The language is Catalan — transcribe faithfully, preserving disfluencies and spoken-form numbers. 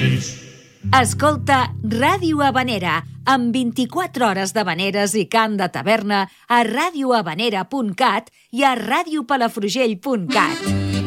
Escolta Ràdio Habanera, amb vint-i-quatre hores d'havaneres i cant de taverna a radiohabanera punt cat i a radiopalafrugell punt cat.